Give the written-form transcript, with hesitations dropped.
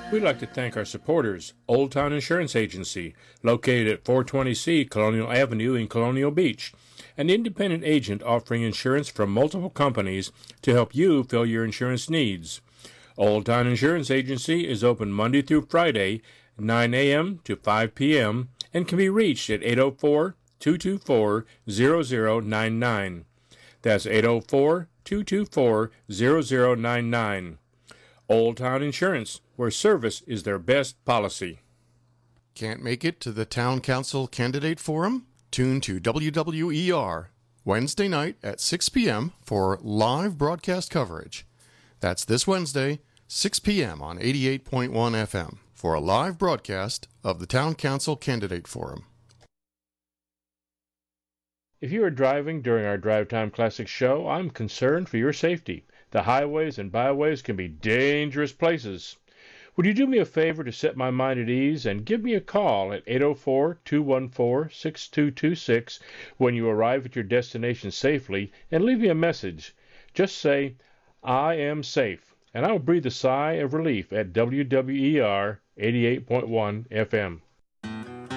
We'd like to thank our supporters, Old Town Insurance Agency, located at 420C Colonial Avenue in Colonial Beach, an independent agent offering insurance from multiple companies to help you fill your insurance needs. Old Town Insurance Agency is open Monday through Friday, 9 a.m. to 5 p.m., and can be reached at 804-224-0099. That's 804-224-0099. Old Town Insurance, where service is their best policy. Can't make it to the Town Council Candidate Forum? Tune to WWER Wednesday night at 6 p.m. for live broadcast coverage. That's this Wednesday, 6 p.m. on 88.1 FM for a live broadcast of the Town Council Candidate Forum. If you are driving during our Drive Time Classic show, I'm concerned for your safety. The highways and byways can be dangerous places. Would you do me a favor to set my mind at ease and give me a call at 804-214-6226 when you arrive at your destination safely and leave me a message. Just say, "I am safe," and I will breathe a sigh of relief at WWER 88.1 FM.